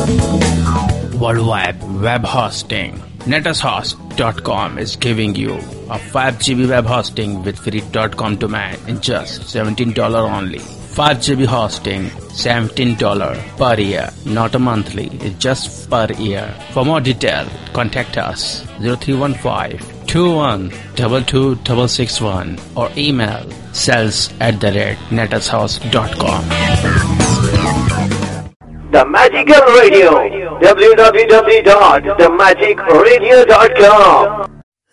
Worldwide web hosting. NetAsHost.com is giving you a 5 GB web hosting with free .com domain in just $17 only. 5 GB hosting, $17 per year, not a monthly, it's just per year. For more detail, contact us 0315-2122-661 or email sales@netashouse.com. The Magical Radio, www.themagicradio.com.